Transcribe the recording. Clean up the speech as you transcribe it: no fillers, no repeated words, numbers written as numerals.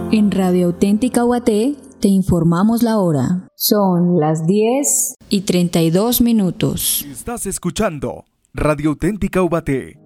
En Radio Auténtica Ubaté te informamos la hora. Son las 10:32. Estás escuchando Radio Auténtica Ubaté.